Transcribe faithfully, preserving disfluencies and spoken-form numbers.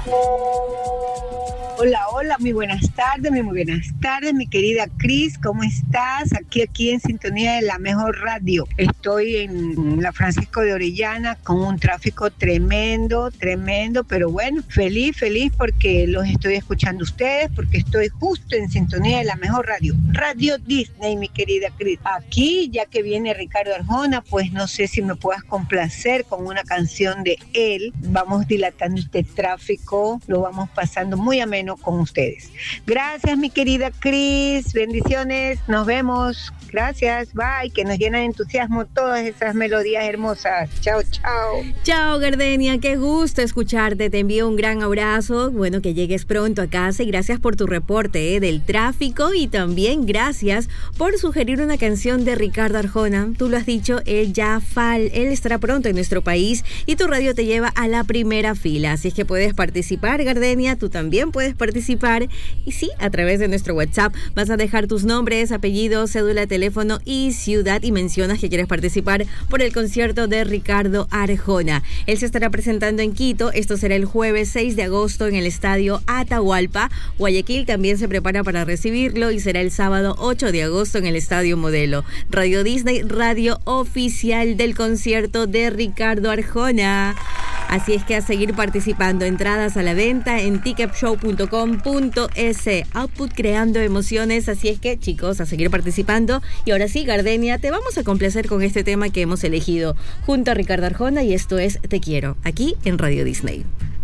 Hola, hola, muy buenas tardes, muy, muy buenas tardes, mi querida Cris, ¿cómo estás? Aquí, aquí en sintonía de la mejor radio. Estoy en la Francisco de Orellana con un tráfico tremendo, tremendo, pero bueno, feliz, feliz porque los estoy escuchando ustedes, porque estoy justo en sintonía de la mejor radio, Radio Disney, mi querida Cris. Aquí, ya que viene Ricardo Arjona, pues no sé si me puedas complacer con una canción de él. Vamos dilatando este tráfico, lo vamos pasando muy ameno con ustedes. Gracias, mi querida Cris, bendiciones, nos vemos, gracias, bye, que nos llenan de entusiasmo todas esas melodías hermosas. Chao, chao. Chao, Gardenia, qué gusto escucharte, te envío un gran abrazo, bueno, que llegues pronto a casa y gracias por tu reporte eh, del tráfico y también gracias por sugerir una canción de Ricardo Arjona. Tú lo has dicho, él ya fal, él estará pronto en nuestro país y tu radio te lleva a la primera fila, así es que puedes participar, Gardenia, tú también puedes participar y sí, a través de nuestro WhatsApp vas a dejar tus nombres, apellidos, cédula, teléfono y ciudad y mencionas que quieres participar por el concierto de Ricardo Arjona. Él se estará presentando en Quito, esto será el jueves seis de agosto en el estadio Atahualpa. Guayaquil también se prepara para recibirlo y será el sábado ocho de agosto en el estadio Modelo. Radio Disney, radio oficial del concierto de Ricardo Arjona. Así es que a seguir participando, entradas a la venta en ticket show punto com punto es, Output creando emociones, así es que chicos, a seguir participando. Y ahora sí, Gardenia, te vamos a complacer con este tema que hemos elegido junto a Ricardo Arjona y esto es Te Quiero, aquí en Radio Disney.